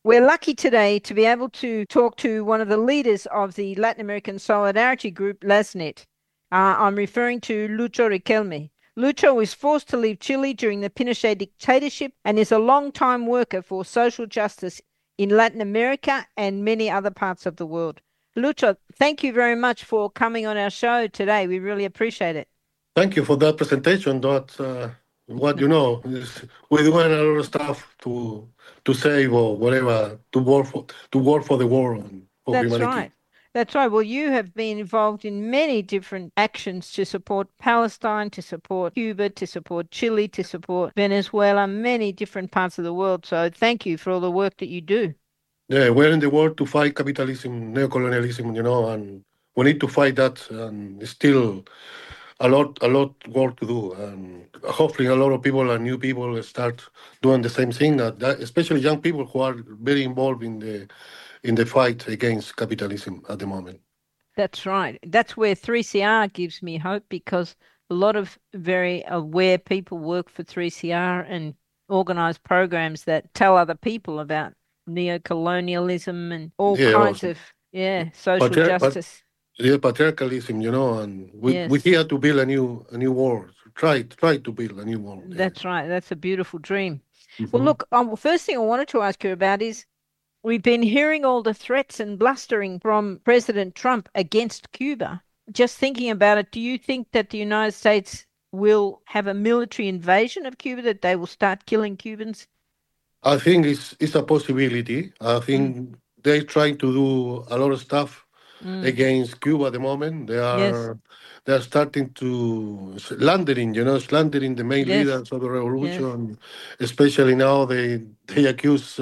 We're lucky today to be able to talk to one of the leaders of the Latin American Solidarity Group, LASNET. I'm referring to Lucho Riquelme. Lucho was forced to leave Chile during the Pinochet dictatorship and is a long-time worker for social justice in Latin America and many other parts of the world. Lucho, thank you very much for coming on our show today. We really appreciate it. Thank you for that presentation. That what you know is we're doing a lot of stuff to save or whatever to work for the world and for That's humanity. right. That's right. Well, you have been involved in many different actions to support Palestine, to support Cuba, to support Chile, to support Venezuela, many different parts of the world. So thank you for all the work that you do. Yeah, we're in the world to fight capitalism, neocolonialism, and we need to fight that. And it's still a lot work to do. And hopefully, a lot of people and new people start doing the same thing. Especially young people who are very involved in the fight against capitalism at the moment. That's right. That's where 3CR gives me hope because a lot of very aware people work for 3CR and organize programs that tell other people about neocolonialism and all Yeah, kinds also. of, yeah, social But justice. yeah, patriarchalism, and we Yes. here to build a new world. Try to build a new world. Yes. That's right. That's a beautiful dream. Well, Hmm. look, first thing I wanted to ask you about is we've been hearing all the threats and blustering from President Trump against Cuba. Just thinking about it, do you think that the United States will have a military invasion of Cuba, that they will start killing Cubans? I think it's a possibility. I Mm, think they're trying to do a lot of stuff mm, against Cuba at the moment. They yes, are they are starting to slandering the main yes, leaders of the yes. revolution. Especially now they accuse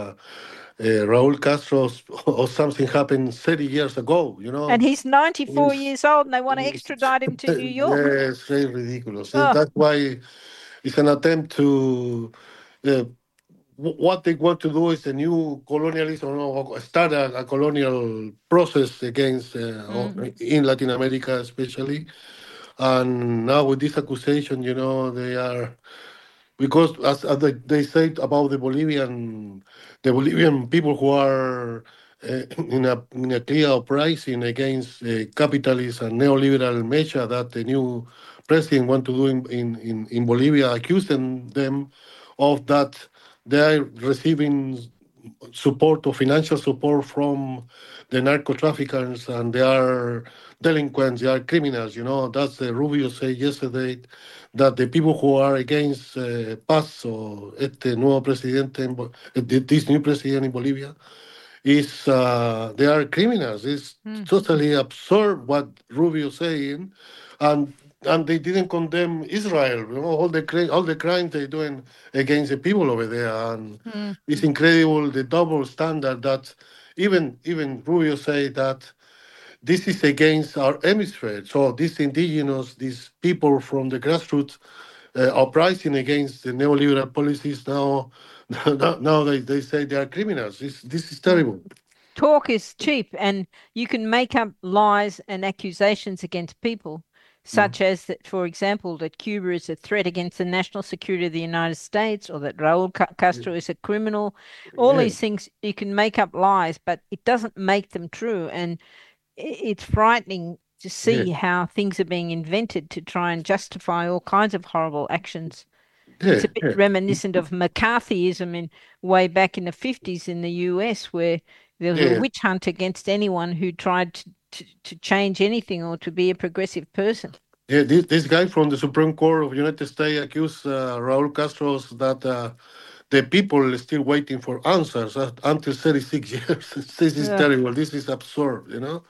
Raúl Castro of something happened 30 years ago. And he's 94 It's, years old and they want to it's, extradite him to New York. yes, very ridiculous. Oh, That's why it's an attempt to. Uh, what they want to do is a new colonialism, or start a colonial process against mm, in Latin America, especially. And now with this accusation, they are because as they said about the Bolivian people who are in a clear uprising against capitalist and neoliberal measure that the new president want to do in Bolivia, accusing them of that they are receiving support or financial support from the narco traffickers, and they are delinquents, they are criminals. That's the Rubio said yesterday that the people who are against Paz or nuevo presidente, this new president in Bolivia, is they are criminals. It's mm, totally absurd what Rubio saying, and they didn't condemn Israel. All the crimes they're doing against the people over there, and mm. it's incredible the double standard that even Rubio say that this is against our hemisphere. So these indigenous, these people from the grassroots, uprising against the neoliberal policies now. Now they say they are criminals. This is Mm. terrible. Talk is cheap, and you can make up lies and accusations against people, Mm. such as that, for example, that Cuba is a threat against the national security of the United States, or that Raúl Castro is a criminal. All Yeah, these things, you can make up lies, but it doesn't make them true. And it's frightening to yeah, see how things are being invented to try and justify all kinds of horrible actions. It's yeah, a bit yeah, reminiscent of McCarthyism in way back in the 50s in the US, where there was a yeah. witch hunt against anyone who tried to change anything or to be a progressive person. Yeah, this guy from the Supreme Court of United States accused Raúl Castro that the people are still waiting for answers until 36 years. This is Yeah. terrible. This is absurd.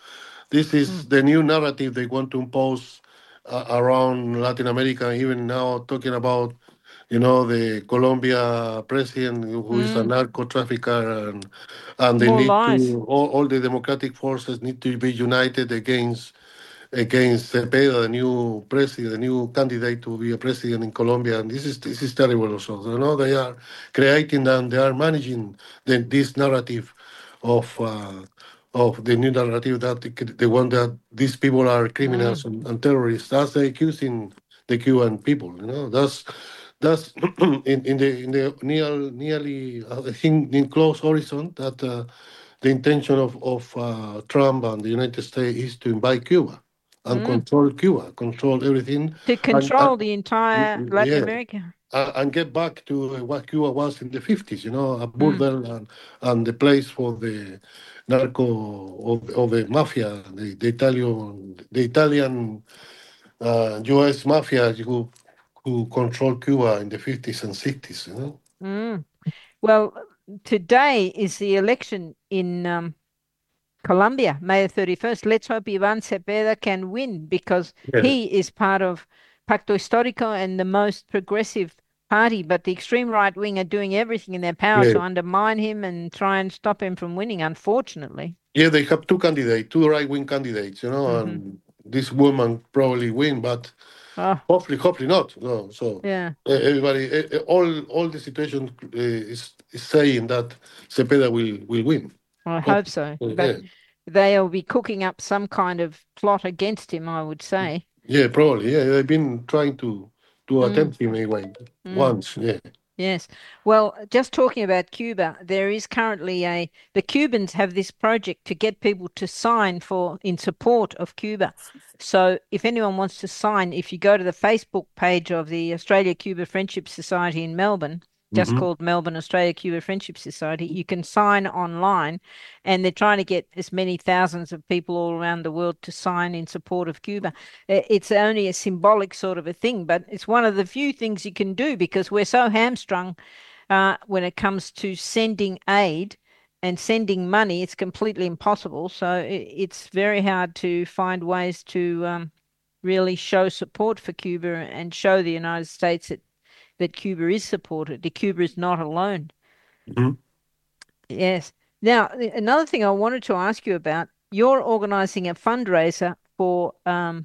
This is Mm, the new narrative they want to impose around Latin America. Even now, talking about the Colombia president who is a mm. narco trafficker, and they More need lies. to all the democratic forces need to be united against Cepeda, the new president, the new candidate to be a president in Colombia. And this is terrible also. They are creating and they are managing this narrative of the new narrative that the one that these people are Mm, criminals and terrorists. That's the accusing the Cuban people. that's in the nearly I think in close horizon that the intention of Trump and the United States is to invade Cuba and Mm. control Cuba, control everything, To and control the entire Latin yeah, America. and get back to what Cuba was in the 50s, a Mm. bordel and the place for the narco or the mafia, the Italian U.S. mafia who controlled Cuba in the 50s and 60s. Mm. Well, today is the election in Colombia, May the 31st. Let's hope Ivan Cepeda can win because Yeah, he is part of Pacto Histórico and the most progressive party. But the extreme right wing are doing everything in their power yeah, to undermine him and try and stop him from winning, unfortunately. yeah. They have two candidates, two right-wing candidates, Hmm. and this woman probably win, but Oh, hopefully not. No, so yeah. everybody, all the situation is saying that Cepeda will win. I hope Hopefully, so. But yeah, they'll be cooking up some kind of plot against him, I would say. yeah, probably, yeah. They've been trying to Mm, attempt him anyway mm. once, yeah. Yes. Well, just talking about Cuba, there is currently the Cubans have this project to get people to sign in support of Cuba. So if anyone wants to sign, if you go to the Facebook page of the Australia Cuba Friendship Society in Melbourne, just Hmm. called Melbourne Australia Cuba Friendship Society, you can sign online, and they're trying to get as many thousands of people all around the world to sign in support of Cuba. It's only a symbolic sort of a thing, but it's one of the few things you can do because we're so hamstrung when it comes to sending aid and sending money. It's completely impossible. So it's very hard to find ways to really show support for Cuba and show the United States that Cuba is supported, that Cuba is not alone. Hmm. Yes. Now, another thing I wanted to ask you about, you're organizing a fundraiser for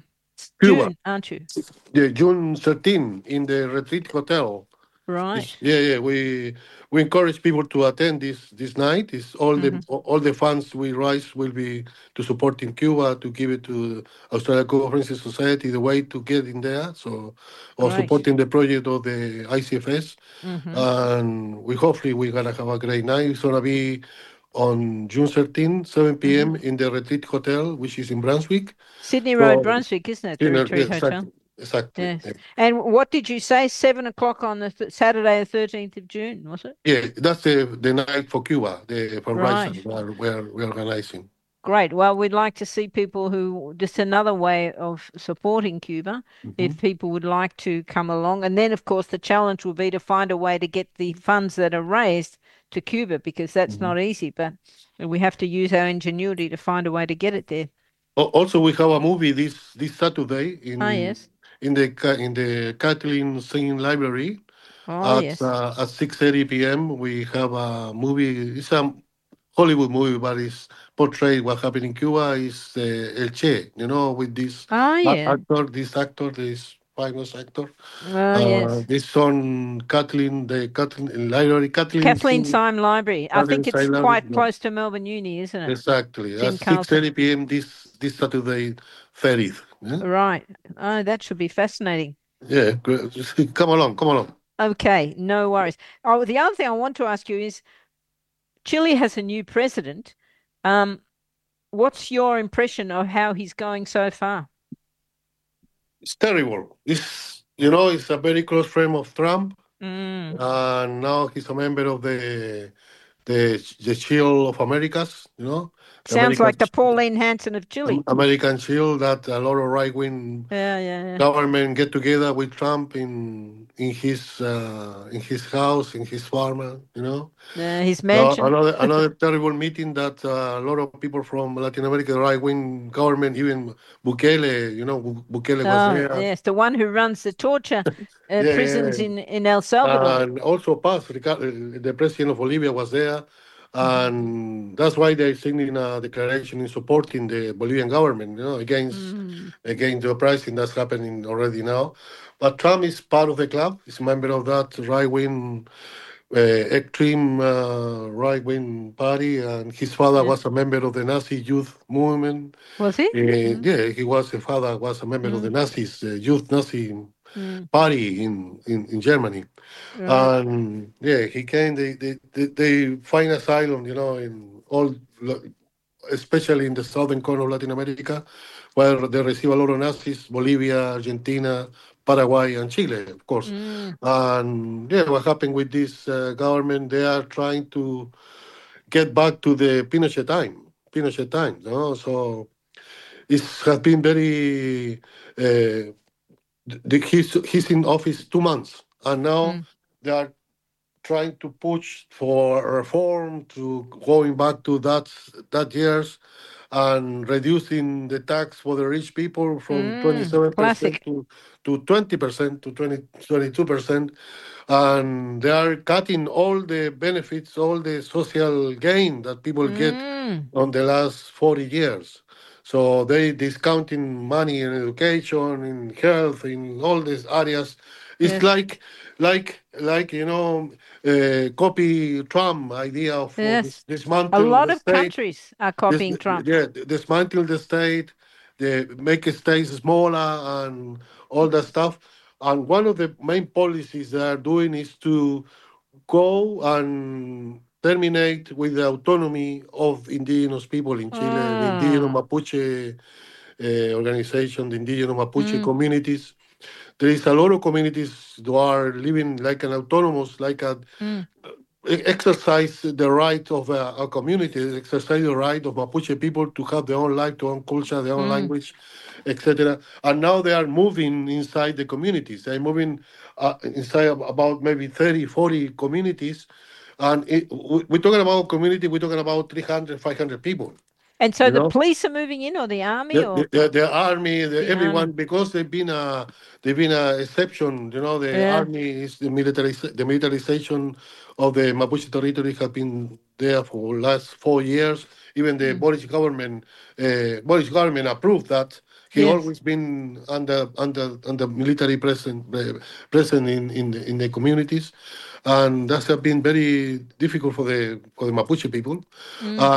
Cuba, June, aren't you? yeah, June 13 in the Retreat Hotel. Right. Yeah. We encourage people to attend this night. It's Hmm. all the funds we raise will be to supporting Cuba, to give it to Australia Cuba Friendship Society, the way to get in there. So, or Great. supporting the project of the ICFS, Hmm. and hopefully we're gonna have a great night. It's gonna be on June 13, 7 Hmm. p.m. in the Retreat Hotel, which is in Brunswick. Sydney Road, So, Brunswick, isn't it? The yeah, Retreat Hotel. exactly. Yes. And what did you say? 7 o'clock on the Saturday, the 13th of June, was it? Yeah, that's the night for Cuba, the Right. fundraiser we're organizing. Great. Well, we'd like to see people just another way of supporting Cuba, Hmm. if people would like to come along. And then, of course, the challenge will be to find a way to get the funds that are raised to Cuba, because that's Hmm. not easy, but we have to use our ingenuity to find a way to get it there. Also, we have a movie this Saturday Ah, yes. in the Kathleen Singing Library Oh, yes. at 6:30 p.m. We have a movie. It's a Hollywood movie, but it's portrayed what happened in Cuba. Is El Che, with Oh, yeah. this actor, this famous actor. Oh, yes. This son, the Kathleen Library, Kathleen Syme Library. I Kathleen think it's Singing Library. quite close to Melbourne Uni, isn't it? Exactly. It's At in Carlton. 6:30 p.m. this Saturday, 30th. Yeah, Right. Oh, that should be fascinating. yeah. Great. Come along, come along. Okay, no worries. Oh, the other thing I want to ask you is Chile has a new president. Um, what's your impression of how he's going so far? It's terrible. It's a very close friend of Trump, Mm. and now he's a member of the Shield of Americas. The Sounds American like the Pauline Hanson of Chile. American Shield that a lot of right wing Yeah, yeah, yeah. government get together with Trump in his house, in his farm. His No, mansion. another terrible meeting that a lot of people from Latin America, right wing government, even Bukele, Bukele was Oh, there. yes, the one who runs the torture Yeah, yeah. prisons in El Salvador. And also Paz, the president of Bolivia was there. Hmm. And that's why they're signing a declaration in supporting the Bolivian government, Mm. against the uprising that's happening already now. But Trump is part of the club. He's a member of that right wing extreme right wing party, and his father Yes. was a member of the Nazi youth movement. Was he? Mm. Yeah, his father was a member of the Mm. Nazis, youth Nazi. Mm. party in Germany. Right. And yeah, he came. They find asylum, in all, especially in the southern corner of Latin America, where they receive a lot of Nazis: Bolivia, Argentina, Paraguay, and Chile, of course. Mm. And yeah, what happened with this government? They are trying to get back to the Pinochet time. Pinochet time, So it has been very. He's in office 2 months, and now Mm. they are trying to push for reform to going back to that years and reducing the tax for the rich people from Mm. 27% Classic. to 20% to 22%, and they are cutting all the benefits, all the social gain that people get Mm. on the last 40 years. So they discounting money in education, in health, in all these areas. It's Yes. like copy Trump idea of Yes. A dismantle lot the of state, countries are copying Trump. dismantle the state, make the states smaller and all that stuff. And one of the main policies they are doing is to go and terminate with the autonomy of indigenous people in Chile, the indigenous Ah. Mapuche organization, the indigenous Mapuche Mm. communities. There is a lot of communities who are living like an autonomous, like a Mm. exercise the right of a community, exercise the right of Mapuche people to have their own life, their own culture, their own Mm. language, etc. And now they are moving inside the communities. They're moving inside about maybe 30, 40 communities. And we're talking about community, we're talking about 300, 500 people, And so you the know? police are moving in, or the army, The, or the army, the everyone, army? because they've been a exception. The Yeah. army is the militarization of the Mapuche territory has been there for last 4 years. Even the Mm. Boris government approved that. He Yes. always been under military present in the communities, and that has been very difficult for the Mapuche people. Mm.